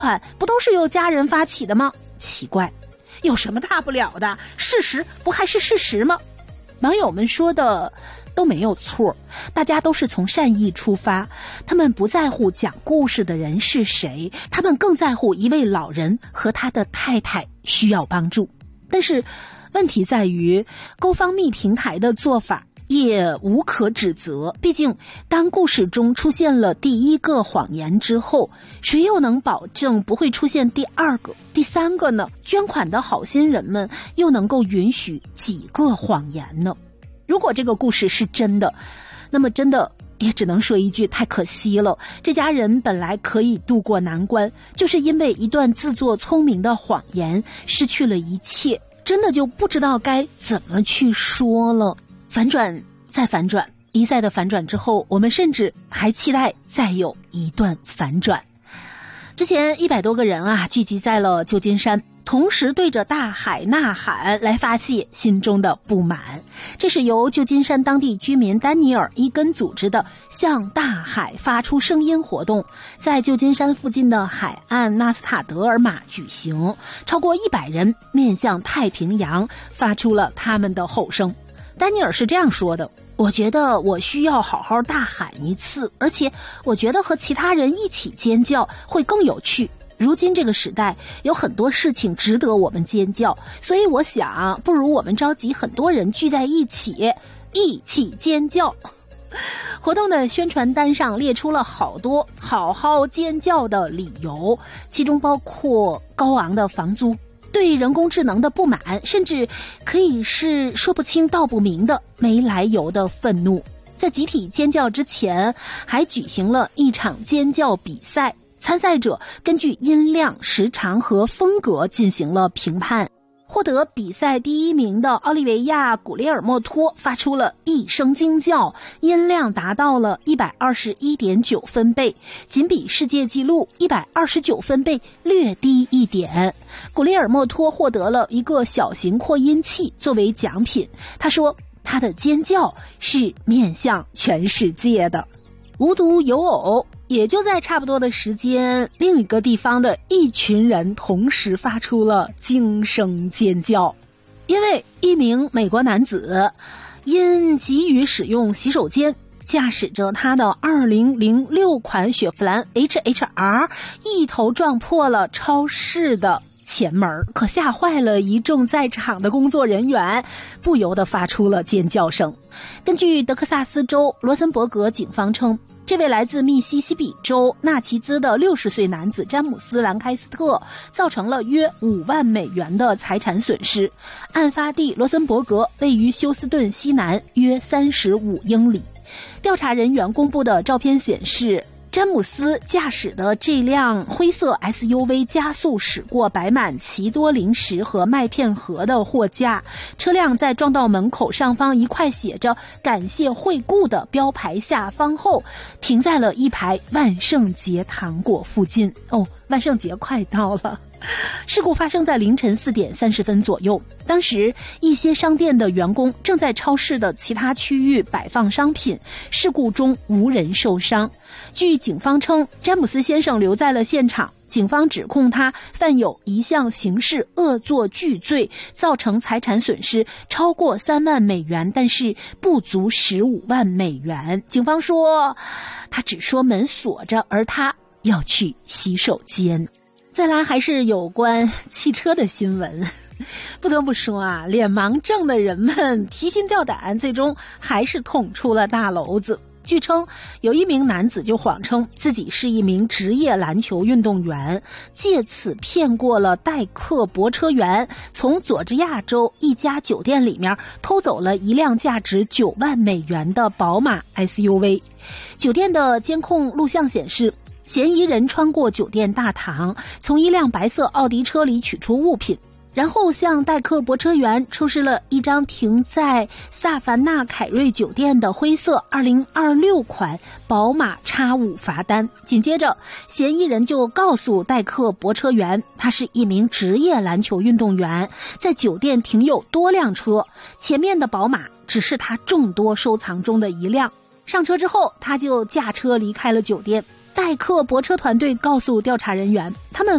款不都是由家人发起的吗？奇怪，有什么大不了的？事实不还是事实吗？网友们说的都没有错，大家都是从善意出发，他们不在乎讲故事的人是谁，他们更在乎一位老人和他的太太需要帮助。但是问题在于GoFundMe平台的做法也无可指责，毕竟当故事中出现了第一个谎言之后，谁又能保证不会出现第二个、第三个呢？捐款的好心人们又能够允许几个谎言呢？如果这个故事是真的，那么真的也只能说一句太可惜了，这家人本来可以渡过难关，就是因为一段自作聪明的谎言失去了一切，真的就不知道该怎么去说了。反转再反转，一再的反转之后，我们甚至还期待再有一段反转。之前100多个人聚集在了旧金山，同时对着大海呐喊来发泄心中的不满。这是由旧金山当地居民丹尼尔·伊根组织的向大海发出声音活动，在旧金山附近的海岸纳斯塔德尔玛举行，超过100人面向太平洋发出了他们的吼声。丹尼尔是这样说的：我觉得我需要好好大喊一次，而且我觉得和其他人一起尖叫会更有趣。如今这个时代有很多事情值得我们尖叫，所以我想不如我们召集很多人聚在一起，一起尖叫。活动的宣传单上列出了好多好好尖叫的理由，其中包括高昂的房租、对人工智能的不满，甚至可以是说不清道不明的没来由的愤怒。在集体尖叫之前，还举行了一场尖叫比赛，参赛者根据音量、时长和风格进行了评判。获得比赛第1名的奥利维亚·古列尔莫托发出了一声惊叫，音量达到了 121.9 分贝，仅比世界纪录129分贝略低一点。古列尔莫托获得了一个小型扩音器作为奖品，他说他的尖叫是面向全世界的。无独有偶，也就在差不多的时间，另一个地方的一群人同时发出了惊声尖叫，因为一名美国男子因急于使用洗手间，驾驶着他的2006款雪佛兰 HHR 一头撞破了超市的前门，可吓坏了一众在场的工作人员，不由得发出了尖叫声。根据德克萨斯州罗森伯格警方称，这位来自密西西比州纳奇兹的60岁男子詹姆斯·兰开斯特造成了约5万美元的财产损失。案发地罗森伯格位于休斯顿西南约35英里。调查人员公布的照片显示，詹姆斯驾驶的这辆灰色 SUV 加速驶过摆满奇多零食和麦片盒的货架，车辆在撞到门口上方一块写着感谢惠顾的标牌下方后，停在了一排万圣节糖果附近。万圣节快到了。事故发生在凌晨4点30分左右，当时一些商店的员工正在超市的其他区域摆放商品，事故中无人受伤。据警方称，詹姆斯先生留在了现场，警方指控他犯有一项刑事恶作剧罪，造成财产损失超过3万美元，但是不足15万美元。警方说，他只说门锁着，而他要去洗手间。再来还是有关汽车的新闻。不得不说脸盲症的人们提心吊胆，最终还是捅出了大娄子。据称，有一名男子就谎称自己是一名职业篮球运动员，借此骗过了代客泊车员，从佐治亚州一家酒店里面偷走了一辆价值9万美元的宝马 SUV。酒店的监控录像显示，嫌疑人穿过酒店大堂，从一辆白色奥迪车里取出物品，然后向代客泊车员出示了一张停在萨凡纳凯瑞酒店的灰色2026款宝马 X5 罚单。紧接着，嫌疑人就告诉代客泊车员，他是一名职业篮球运动员，在酒店停有多辆车，前面的宝马只是他众多收藏中的一辆。上车之后，他就驾车离开了酒店。 代客泊车团队告诉调查人员，他们